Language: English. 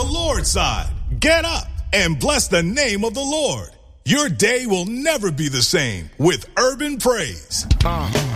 the Lord's side. Get up and bless the name of the Lord. Your day will never be the same with Urban Praise.